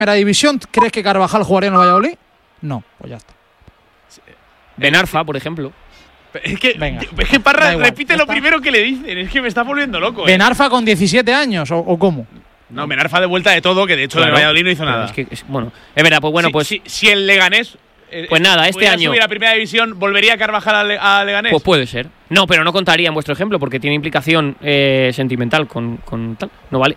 primera división, ¿crees que Carvajal jugaría en el Valladolid? No, pues ya está. Ben Arfa, por ejemplo. Es que Venga, Parra igual, repite lo primero que le dicen. Es que me está volviendo loco. Ben Arfa con 17 años, ¿o cómo? No, Ben Arfa de vuelta de todo, que de hecho Claro. el Valladolid no hizo Pero nada. es que, bueno, es verdad, pues bueno, pues Si el Leganés. Pues nada, este pudiera año. subir a primera división, ¿volvería Carvajal a Leganés? pues puede ser. No, pero no contaría en vuestro ejemplo porque tiene implicación sentimental con tal. No vale.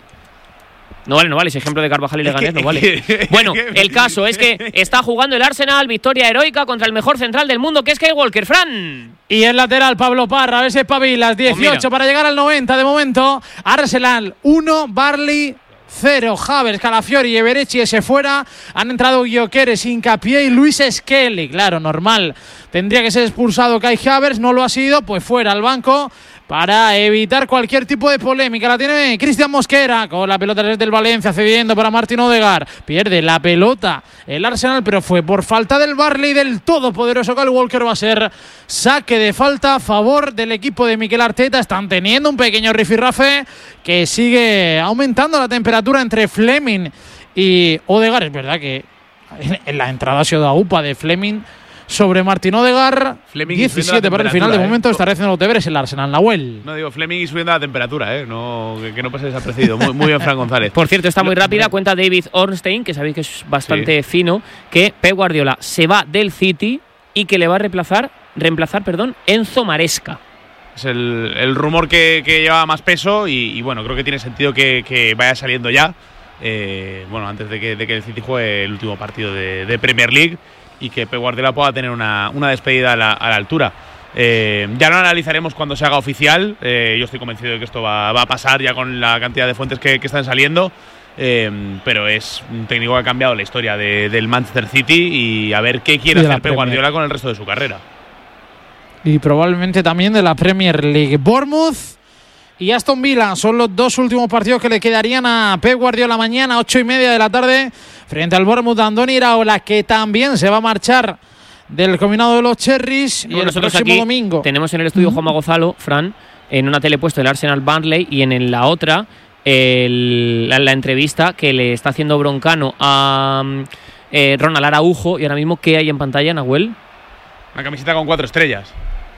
No vale. Ese ejemplo de Carvajal y Leganés no vale. Bueno, el caso es que está jugando el Arsenal, victoria heroica contra el mejor central del mundo, que es Kyle Walker, Fran. Y el lateral, Pablo Parra, a ver si espabilas, 18 para llegar al 90 de momento. Arsenal 1, Barley 0. Havertz, Calafiori y Eberechi ese fuera. Han entrado Gyökeres, Hincapié y Luis Skelly. Claro, normal. Tendría que ser expulsado Kai Havertz, no lo ha sido, pues fuera al banco para evitar cualquier tipo de polémica. La tiene Cristian Mosquera con la pelota desde el Valencia, cediendo para Martín Odegaard. Pierde la pelota el Arsenal, pero fue por falta del Barley del todopoderoso Kyle Walker. Va a ser saque de falta a favor del equipo de Mikel Arteta. Están teniendo un pequeño rifirrafe que sigue aumentando la temperatura entre Fleming y Odegaard. Es verdad que en la entrada ha sido a UPA de Fleming sobre Martín Odegaard. Fleming 17 para el final. De momento está haciendo los deberes el Arsenal. Nahuel. No digo Fleming y subiendo la temperatura, no, que no pase desapercibido. Muy bien, Fran González. Por cierto, está muy rápida. Cuenta David Ornstein, que sabéis que es bastante fino, que Pep Guardiola se va del City y que le va a reemplazar, Enzo Maresca. Es el rumor que lleva más peso y bueno, creo que tiene sentido que vaya saliendo ya. Antes de que el City juegue el último partido de Premier League y que Pep Guardiola pueda tener una despedida a la altura. Ya lo analizaremos cuando se haga oficial. Yo estoy convencido de que esto va a pasar ya con la cantidad de fuentes que están saliendo. Pero es un técnico que ha cambiado la historia del Manchester City y a ver qué quiere hacer Pep Guardiola con el resto de su carrera. Y probablemente también de la Premier League. Bournemouth y Aston Villa son los dos últimos partidos que le quedarían a Pep Guardiola mañana, 8:30 de la tarde, frente al Bournemouth de Andoni Iraola, que también se va a marchar del combinado de los Cherries. Y el próximo domingo tenemos en el estudio Juanma Gonzalo, Fran, en una tele puesto el Arsenal Burnley y en la otra la entrevista que le está haciendo Broncano a Ronald Araujo. Y ahora mismo, ¿qué hay en pantalla, Nahuel? Una camiseta con 4 estrellas.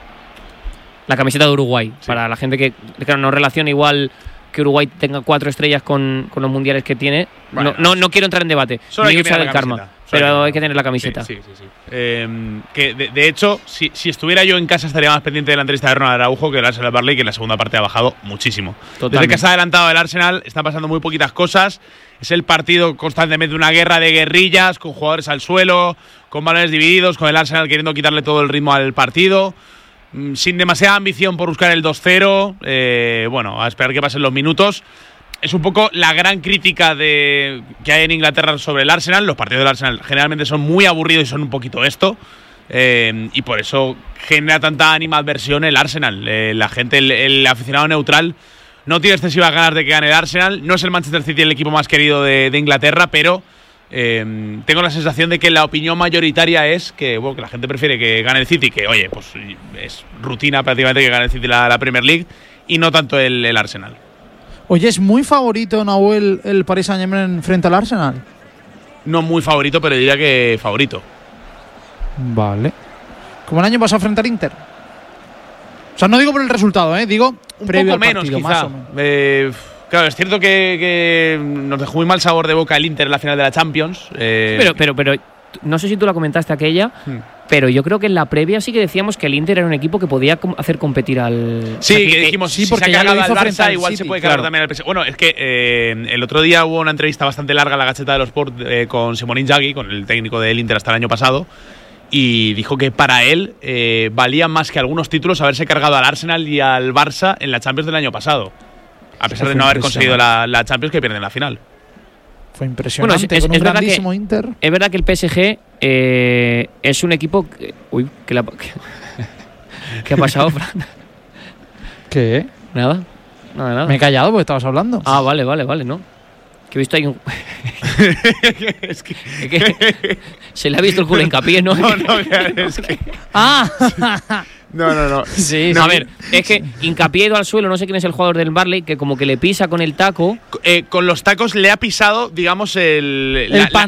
La camiseta de Uruguay, sí. Para la gente que no relaciona igual que Uruguay tenga 4 estrellas con los mundiales que tiene. Bueno, no quiero entrar en debate, solo ni hay que usar el karma, pero hay que tener la camiseta. Sí. Que de hecho, si estuviera yo en casa estaría más pendiente de la entrevista de Ronald Araujo que el Arsenal Burnley, que en la segunda parte ha bajado muchísimo. Totalmente. Desde que se ha adelantado el Arsenal están pasando muy poquitas cosas. Es el partido constantemente una guerra de guerrillas, con jugadores al suelo, con balones divididos, con el Arsenal queriendo quitarle todo el ritmo al partido, sin demasiada ambición por buscar el 2-0. A esperar que pasen los minutos. Es un poco la gran crítica que hay en Inglaterra sobre el Arsenal. Los partidos del Arsenal generalmente son muy aburridos y son un poquito esto. Y por eso genera tanta animadversión el Arsenal. La gente, el aficionado neutral, no tiene excesivas ganas de que gane el Arsenal. No es el Manchester City el equipo más querido de Inglaterra, pero tengo la sensación de que la opinión mayoritaria es que la gente prefiere que gane el City, que oye, pues es rutina prácticamente que gane el City la Premier League, y no tanto el Arsenal. Oye, ¿es muy favorito, Nahuel, el Paris Saint-Germain frente al Arsenal? No muy favorito, pero diría que favorito. Vale. Como el año pasado frente al Inter. O sea, no digo por el resultado, digo un previo poco al menos, partido, quizá. más o menos. Claro, es cierto que nos dejó muy mal sabor de boca el Inter en la final de la Champions. Pero no sé si tú la comentaste aquella, pero yo creo que en la previa sí que decíamos que el Inter era un equipo que podía hacer competir al… Sí, que dijimos, sí, porque si se ha ya lo cargado hizo al frente Barça, al igual City, se puede cargar también al PSG. Bueno, es que el otro día hubo una entrevista bastante larga en la Gaceta de los Sport con Simone Inzaghi, con el técnico del Inter hasta el año pasado, y dijo que para él valía más que algunos títulos haberse cargado al Arsenal y al Barça en la Champions del año pasado, a pesar de no haber conseguido la Champions, que pierden la final. Fue impresionante, con un grandísimo Inter. Es verdad que el PSG es un equipo… ¿Qué ha pasado, Fran? ¿Qué? Nada. Me he callado porque estabas hablando. Ah, vale, no. Que he visto ahí un… es que se le ha visto el culo Hincapié, ¿no? No, es que… No. Sí, A ver, es que hincapié ido al suelo, no sé quién es el jugador del Burnley, que como que le pisa con el taco. Con los tacos le ha pisado, digamos, El